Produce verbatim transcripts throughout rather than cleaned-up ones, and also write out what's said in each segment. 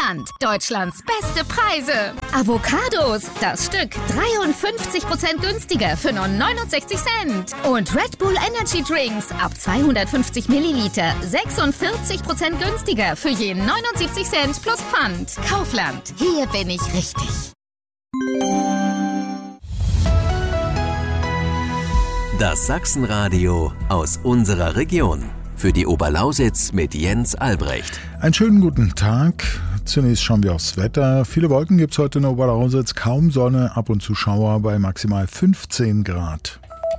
Kaufland. Deutschlands beste Preise. Avocados, das Stück dreiundfünfzig Prozent günstiger für nur neunundsechzig Cent. Und Red Bull Energy Drinks ab zweihundertfünfzig Milliliter sechsundvierzig Prozent günstiger für je neunundsiebzig Cent plus Pfand. Kaufland, hier bin ich richtig. Das Sachsenradio aus unserer Region. Für die Oberlausitz mit Jens Albrecht. Einen schönen guten Tag. Zunächst schauen wir aufs Wetter. Viele Wolken gibt es heute in der Oberlausitz, kaum Sonne, ab und zu Schauer bei maximal fünfzehn Grad.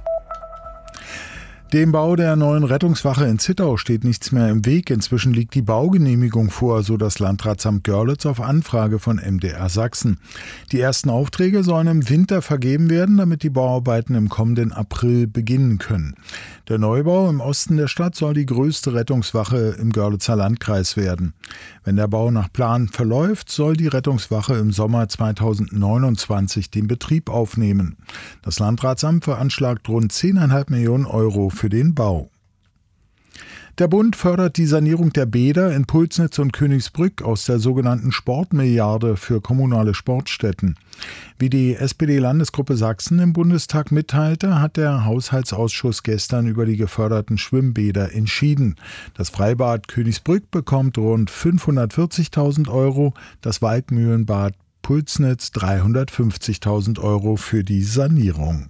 Dem Bau der neuen Rettungswache in Zittau steht nichts mehr im Weg. Inzwischen liegt die Baugenehmigung vor, so das Landratsamt Görlitz auf Anfrage von M D R Sachsen. Die ersten Aufträge sollen im Winter vergeben werden, damit die Bauarbeiten im kommenden April beginnen können. Der Neubau im Osten der Stadt soll die größte Rettungswache im Görlitzer Landkreis werden. Wenn der Bau nach Plan verläuft, soll die Rettungswache im Sommer zweitausendneunundzwanzig den Betrieb aufnehmen. Das Landratsamt veranschlagt rund zehn Komma fünf Millionen Euro für den Bau. Der Bund fördert die Sanierung der Bäder in Pulsnitz und Königsbrück aus der sogenannten Sportmilliarde für kommunale Sportstätten. Wie die S P D-Landesgruppe Sachsen im Bundestag mitteilte, hat der Haushaltsausschuss gestern über die geförderten Schwimmbäder entschieden. Das Freibad Königsbrück bekommt rund fünfhundertvierzigtausend Euro, das Waldmühlenbad Pulsnitz dreihundertfünfzigtausend Euro für die Sanierung.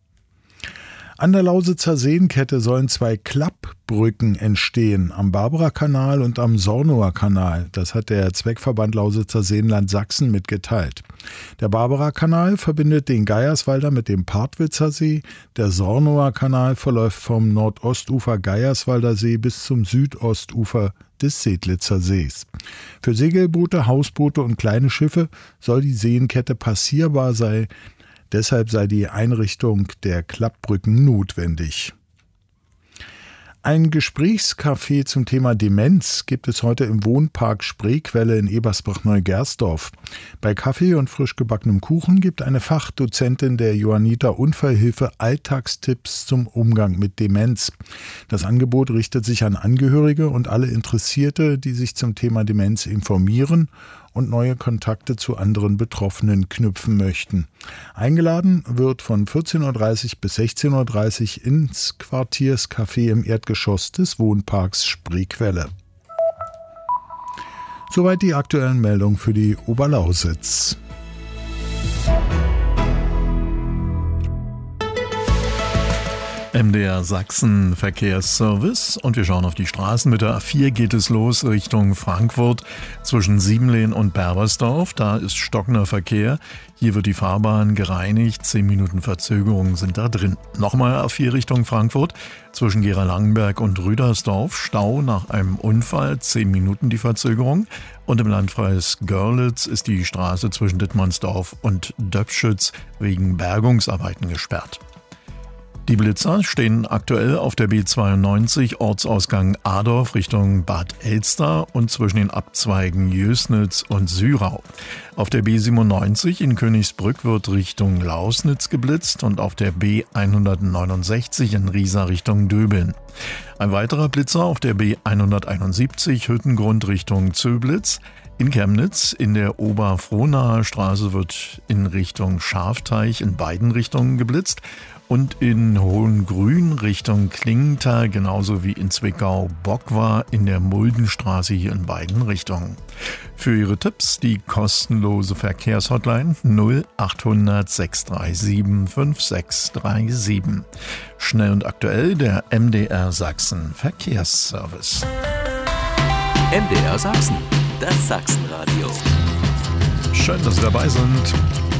An der Lausitzer Seenkette sollen zwei Klappbrücken entstehen, am Barbara-Kanal und am Sornower Kanal. Das hat der Zweckverband Lausitzer Seenland Sachsen mitgeteilt. Der Barbara-Kanal verbindet den Geierswalder mit dem Partwitzer See. Der Sornower Kanal verläuft vom Nordostufer Geierswalder See bis zum Südostufer des Sedlitzer Sees. Für Segelboote, Hausboote und kleine Schiffe soll die Seenkette passierbar sein. Deshalb sei die Einrichtung der Klappbrücken notwendig. Ein Gesprächscafé zum Thema Demenz gibt es heute im Wohnpark Spreequelle in Ebersbach-Neugersdorf. Bei Kaffee und frisch gebackenem Kuchen gibt eine Fachdozentin der Johanniter Unfallhilfe Alltagstipps zum Umgang mit Demenz. Das Angebot richtet sich an Angehörige und alle Interessierte, die sich zum Thema Demenz informieren und neue Kontakte zu anderen Betroffenen knüpfen möchten. Eingeladen wird von vierzehn Uhr dreißig bis sechzehn Uhr dreißig ins Quartierscafé im Erdgeschoss des Wohnparks Spreequelle. Soweit die aktuellen Meldungen für die Oberlausitz. M D R Sachsen Verkehrsservice und wir schauen auf die Straßen. Mit der A vier geht es los Richtung Frankfurt zwischen Siebenlehn und Berbersdorf. Da ist stockender Verkehr. Hier wird die Fahrbahn gereinigt. Zehn Minuten Verzögerung sind da drin. Nochmal A vier Richtung Frankfurt zwischen Gera-Langenberg und Rüdersdorf. Stau nach einem Unfall. Zehn Minuten die Verzögerung. Und im Landkreis Görlitz ist die Straße zwischen Dittmannsdorf und Döpschütz wegen Bergungsarbeiten gesperrt. Die Blitzer stehen aktuell auf der B zweiundneunzig Ortsausgang Adorf Richtung Bad Elster und zwischen den Abzweigen Jößnitz und Syrau. Auf der B siebenundneunzig in Königsbrück wird Richtung Lausnitz geblitzt und auf der B hundertneunundsechzig in Riesa Richtung Döbeln. Ein weiterer Blitzer auf der B hunderteinundsiebzig Hüttengrund Richtung Zöblitz. In Chemnitz in der Oberfrohnaer Straße wird in Richtung Schafteich in beiden Richtungen geblitzt. Und in Hohengrün Richtung Klingenthal, genauso wie in Zwickau-Bockwar in der Muldenstraße hier in beiden Richtungen. Für Ihre Tipps die kostenlose Verkehrshotline null achthundert sechshundertsiebenunddreißig fünfundsiebzig siebenundsechzig. Schnell und aktuell der M D R Sachsen Verkehrsservice. M D R Sachsen, das Sachsenradio. Schön, dass Sie dabei sind.